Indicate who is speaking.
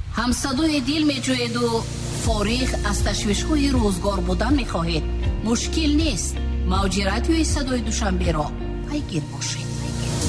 Speaker 1: ҳамсадои дил меҷӯеду фориғ аз ташвишҳои рӯзгор будан мехоҳед? мушкил нест. мавҷи радиои садои душанберо пайгир бошед.